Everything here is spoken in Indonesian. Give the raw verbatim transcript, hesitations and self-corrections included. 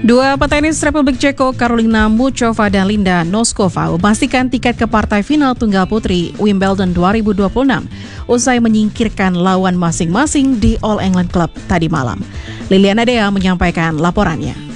Dua petenis Republik Ceko, Karolina Muchova dan Linda Noskova, memastikan tiket ke partai final tunggal putri Wimbledon dua ribu dua puluh enam usai menyingkirkan lawan masing-masing di All England Club tadi malam. Liliana Dea menyampaikan laporannya.